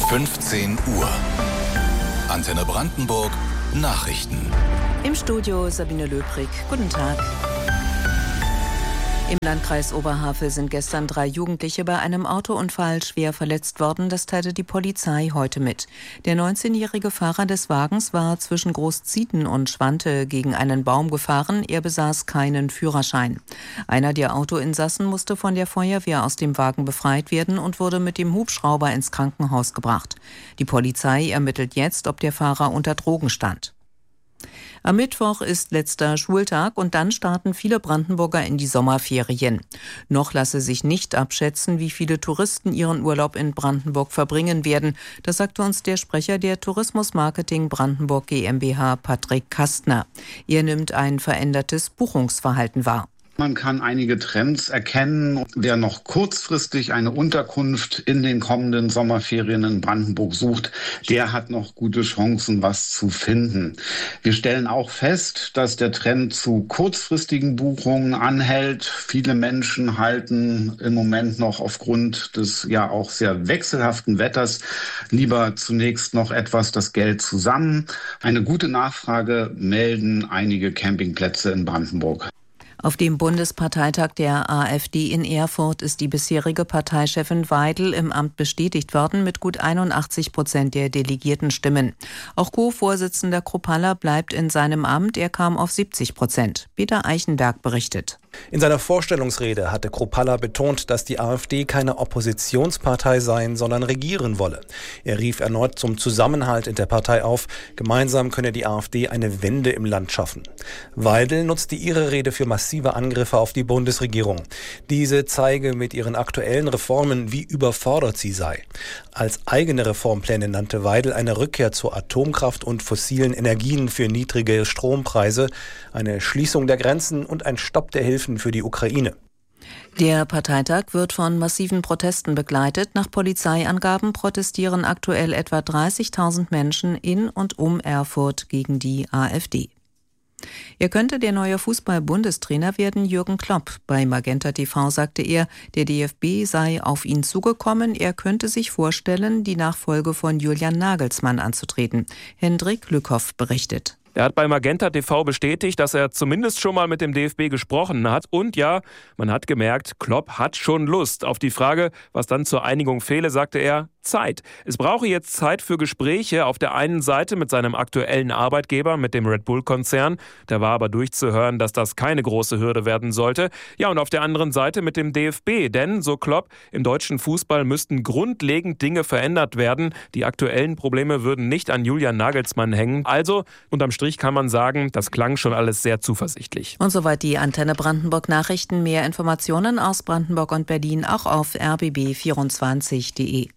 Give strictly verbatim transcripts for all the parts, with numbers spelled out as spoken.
fünfzehn Uhr. Antenne Brandenburg Nachrichten. Im Studio Sabine Löbrig. Guten Tag. Im Landkreis Oberhavel sind gestern drei Jugendliche bei einem Autounfall schwer verletzt worden. Das teilte die Polizei heute mit. Der neunzehnjährige Fahrer des Wagens war zwischen Großzieten und Schwante gegen einen Baum gefahren. Er besaß keinen Führerschein. Einer der Autoinsassen musste von der Feuerwehr aus dem Wagen befreit werden und wurde mit dem Hubschrauber ins Krankenhaus gebracht. Die Polizei ermittelt jetzt, ob der Fahrer unter Drogen stand. Am Mittwoch ist letzter Schultag und dann starten viele Brandenburger in die Sommerferien. Noch lasse sich nicht abschätzen, wie viele Touristen ihren Urlaub in Brandenburg verbringen werden. Das sagte uns der Sprecher der Tourismusmarketing Brandenburg GmbH, Patrick Kastner. Er nimmt ein verändertes Buchungsverhalten wahr. Man kann einige Trends erkennen. Wer noch kurzfristig eine Unterkunft in den kommenden Sommerferien in Brandenburg sucht, der hat noch gute Chancen, was zu finden. Wir stellen auch fest, dass der Trend zu kurzfristigen Buchungen anhält. Viele Menschen halten im Moment noch aufgrund des ja auch sehr wechselhaften Wetters lieber zunächst noch etwas das Geld zusammen. Eine gute Nachfrage melden einige Campingplätze in Brandenburg. Auf dem Bundesparteitag der AfD in Erfurt ist die bisherige Parteichefin Weidel im Amt bestätigt worden mit gut einundachtzig Prozent der Delegiertenstimmen. Auch Co-Vorsitzender Kruppalla bleibt in seinem Amt, er kam auf siebzig Prozent. Peter Eichenberg berichtet. In seiner Vorstellungsrede hatte Kruppalla betont, dass die AfD keine Oppositionspartei sein, sondern regieren wolle. Er rief erneut zum Zusammenhalt in der Partei auf. Gemeinsam könne die AfD eine Wende im Land schaffen. Weidel nutzte ihre Rede für massive Angriffe auf die Bundesregierung. Diese zeige mit ihren aktuellen Reformen, wie überfordert sie sei. Als eigene Reformpläne nannte Weidel eine Rückkehr zur Atomkraft und fossilen Energien für niedrige Strompreise, eine Schließung der Grenzen und ein Stopp der Hilfen für die Ukraine. Der Parteitag wird von massiven Protesten begleitet. Nach Polizeiangaben protestieren aktuell etwa dreißigtausend Menschen in und um Erfurt gegen die AfD. Er könnte der neue Fußball-Bundestrainer werden, Jürgen Klopp. Bei Magenta T V sagte er, der D F B sei auf ihn zugekommen. Er könnte sich vorstellen, die Nachfolge von Julian Nagelsmann anzutreten. Hendrik Lückhoff berichtet. Er hat bei Magenta T V bestätigt, dass er zumindest schon mal mit dem D F B gesprochen hat. Und ja, man hat gemerkt, Klopp hat schon Lust. Auf die Frage, was dann zur Einigung fehle, sagte er, Zeit. Es brauche jetzt Zeit für Gespräche auf der einen Seite mit seinem aktuellen Arbeitgeber, mit dem Red Bull-Konzern. Da war aber durchzuhören, dass das keine große Hürde werden sollte. Ja, und auf der anderen Seite mit dem D F B. Denn, so Klopp, im deutschen Fußball müssten grundlegend Dinge verändert werden. Die aktuellen Probleme würden nicht an Julian Nagelsmann hängen. Also, unterm Strich kann man sagen, das klang schon alles sehr zuversichtlich. Und soweit die Antenne Brandenburg Nachrichten. Mehr Informationen aus Brandenburg und Berlin auch auf r b b vierundzwanzig punkt d e.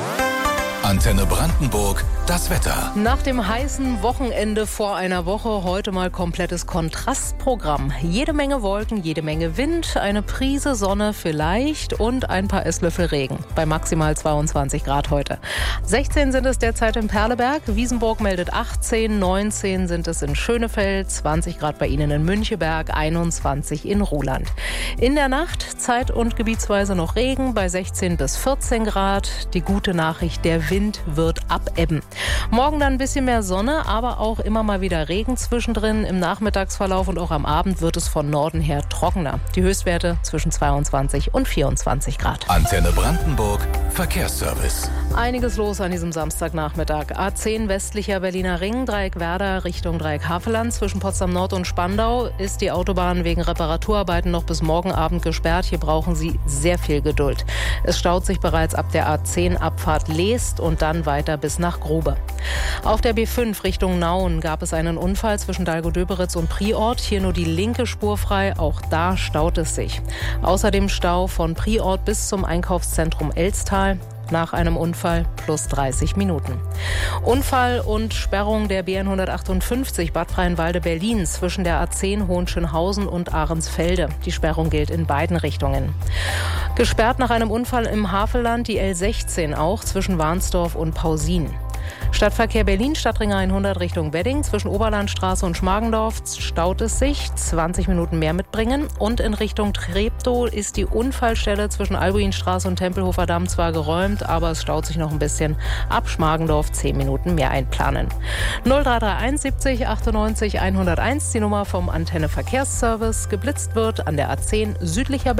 Antenne Brandenburg, das Wetter. Nach dem heißen Wochenende vor einer Woche heute mal komplettes Kontrastprogramm. Jede Menge Wolken, jede Menge Wind, eine Prise Sonne vielleicht und ein paar Esslöffel Regen. Bei maximal zweiundzwanzig Grad heute. sechzehn sind es derzeit in Perleberg, Wiesenburg meldet achtzehn, neunzehn sind es in Schönefeld, zwanzig Grad bei Ihnen in Müncheberg, einundzwanzig in Ruhland. In der Nacht zeit- und gebietsweise noch Regen bei sechzehn bis vierzehn Grad. Die gute Nachricht, der Wind wird abebben. Morgen dann ein bisschen mehr Sonne, aber auch immer mal wieder Regen zwischendrin. Im Nachmittagsverlauf und auch am Abend wird es von Norden her trockener. Die Höchstwerte zwischen zweiundzwanzig und vierundzwanzig Grad. Antenne Brandenburg, Verkehrsservice. Einiges los an diesem Samstagnachmittag. A zehn westlicher Berliner Ring, Dreieck Werder Richtung Dreieck Havelland. Zwischen Potsdam Nord und Spandau ist die Autobahn wegen Reparaturarbeiten noch bis morgen Abend gesperrt. Hier brauchen Sie sehr viel Geduld. Es staut sich bereits ab der A zehn Abfahrt Leest und dann weiter bis nach Grube. Auf der B fünf Richtung Nauen gab es einen Unfall zwischen Dalgo-Döberitz und Priort. Hier nur die linke Spur frei, auch da staut es sich. Außerdem Stau von Priort bis zum Einkaufszentrum Elstal. Nach einem Unfall plus dreißig Minuten. Unfall und Sperrung der B N hundertachtundfünfzig Bad Freienwalde-Berlin zwischen der A zehn Hohenschönhausen und Ahrensfelde. Die Sperrung gilt in beiden Richtungen. Gesperrt nach einem Unfall im Havelland die L sechzehn auch zwischen Warnsdorf und Pausin. Stadtverkehr Berlin, Stadtring hundert Richtung Wedding. Zwischen Oberlandstraße und Schmargendorf staut es sich. zwanzig Minuten mehr mitbringen. Und in Richtung Treptow ist die Unfallstelle zwischen Albuinstraße und Tempelhofer Damm zwar geräumt, aber es staut sich noch ein bisschen. Ab Schmargendorf zehn Minuten mehr einplanen. null drei drei eins siebzig achtundneunzig hunderteins, die Nummer vom Antenne Verkehrsservice. Geblitzt wird an der A zehn südlicher